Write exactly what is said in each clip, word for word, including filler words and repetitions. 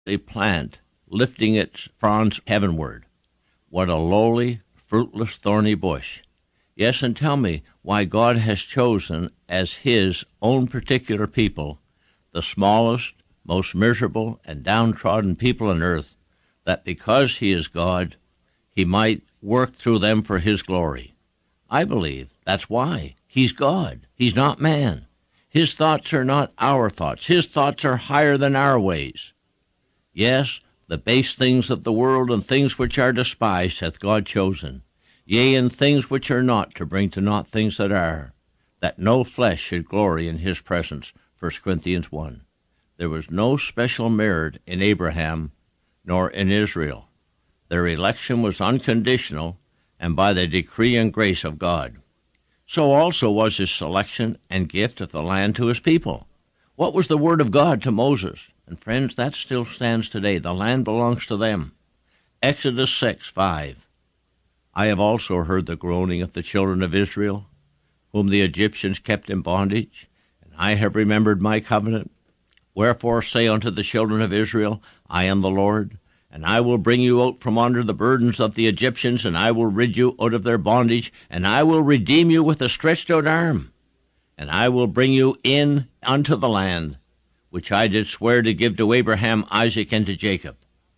a plant lifting its fronds heavenward. What a lowly, fruitless, thorny bush. Yes, and tell me why God has chosen as his own particular people the smallest, most miserable, and downtrodden people on earth, that because he is God, he might work through them for his glory. I believe that's why. He's God. He's not man. His thoughts are not our thoughts. His thoughts are higher than our ways. Yes, the base things of the world and things which are despised hath God chosen, yea, and things which are not, to bring to naught things that are, that no flesh should glory in his presence. First Corinthians one. There was no special merit in Abraham nor in Israel. Their election was unconditional and by the decree and grace of God. So also was his selection and gift of the land to his people. What was the word of God to Moses? And friends, that still stands today. The land belongs to them. Exodus six five. I have also heard the groaning of the children of Israel, whom the Egyptians kept in bondage, and I have remembered my covenant. Wherefore say unto the children of Israel, I am the Lord, and I will bring you out from under the burdens of the Egyptians, and I will rid you out of their bondage, and I will redeem you with a stretched out arm, and I will bring you in unto the land, which I did swear to give to Abraham, Isaac, and to Jacob.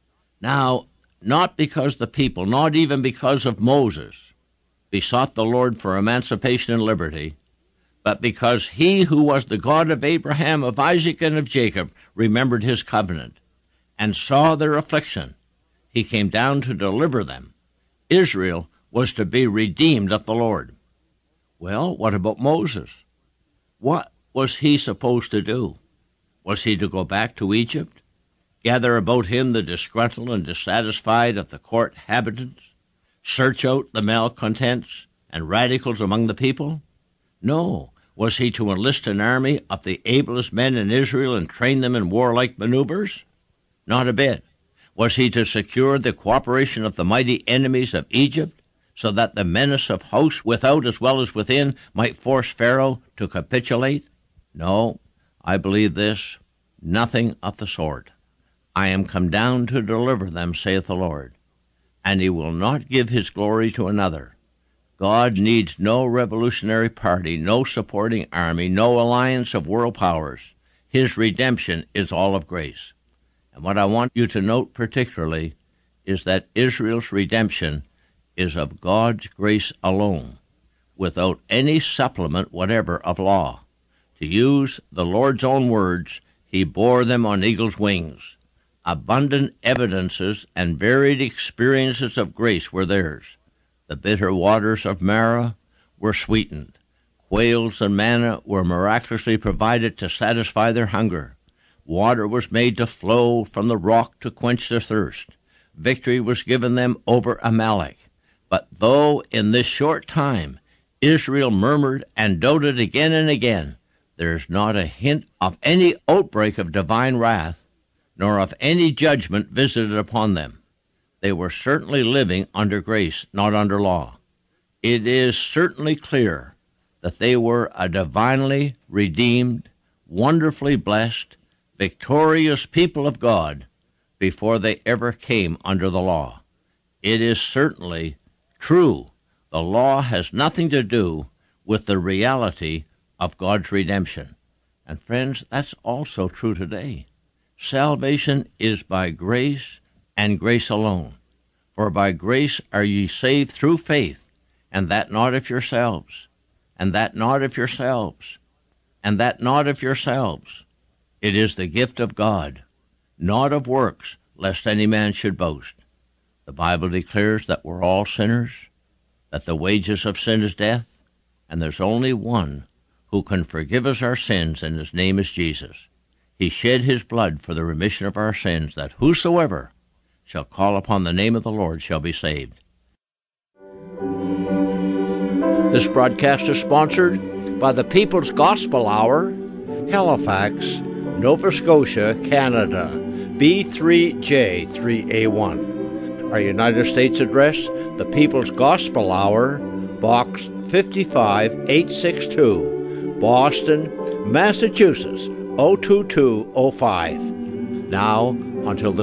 Now, not because the people, not even because of Moses, besought the Lord for emancipation and liberty, but because he who was the God of Abraham, of Isaac, and of Jacob remembered his covenant, and saw their affliction, he came down to deliver them. Israel was to be redeemed of the Lord. Well, what about Moses? What was he supposed to do? Was he to go back to Egypt, gather about him the disgruntled and dissatisfied of the court habitants, search out the malcontents and radicals among the people? No. Was he to enlist an army of the ablest men in Israel and train them in warlike maneuvers? Not a bit. Was he to secure the cooperation of the mighty enemies of Egypt, so that the menace of hosts without as well as within might force Pharaoh to capitulate? No, I believe this, nothing of the sort. I am come down to deliver them, saith the Lord, and he will not give his glory to another. God needs no revolutionary party, no supporting army, no alliance of world powers. His redemption is all of grace. And what I want you to note particularly is that Israel's redemption is of God's grace alone, without any supplement whatever of law. To use the Lord's own words, he bore them on eagle's wings. Abundant evidences and varied experiences of grace were theirs. The bitter waters of Marah were sweetened. Quails and manna were miraculously provided to satisfy their hunger. Water was made to flow from the rock to quench their thirst. Victory was given them over Amalek. But though in this short time Israel murmured and doubted again and again, there is not a hint of any outbreak of divine wrath, nor of any judgment visited upon them. They were certainly living under grace, not under law. It is certainly clear that they were a divinely redeemed, wonderfully blessed, victorious people of God before they ever came under the law. It is certainly true the law has nothing to do with the reality of God's redemption. And friends, that's also true today. Salvation is by grace and grace alone. For by grace are ye saved through faith, and that not of yourselves, and that not of yourselves, and that not of yourselves. It is the gift of God, not of works, lest any man should boast. The Bible declares that we're all sinners, that the wages of sin is death, and there's only one who can forgive us our sins, and his name is Jesus. He shed his blood for the remission of our sins, that whosoever shall call upon the name of the Lord shall be saved. This broadcast is sponsored by the People's Gospel Hour, Halifax, Nova Scotia, Canada, B three J three A one. Our United States address, the People's Gospel Hour, Box fifty-five eight sixty-two, Boston, Massachusetts, oh two two oh five. Now, Until the